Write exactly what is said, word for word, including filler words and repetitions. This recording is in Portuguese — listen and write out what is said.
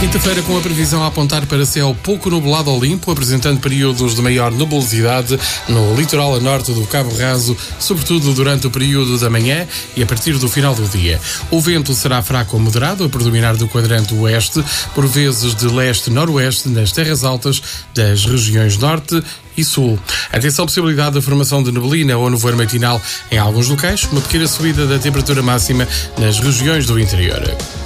Quinta-feira com a previsão a apontar para céu pouco nublado ou limpo, apresentando períodos de maior nebulosidade no litoral a norte do Cabo Raso, sobretudo durante o período da manhã e a partir do final do dia. O vento será fraco ou moderado, a predominar do quadrante oeste, por vezes de leste-noroeste nas terras altas das regiões norte e sul. Atenção à possibilidade da formação de neblina ou nevoeiro matinal em alguns locais, uma pequena subida da temperatura máxima nas regiões do interior.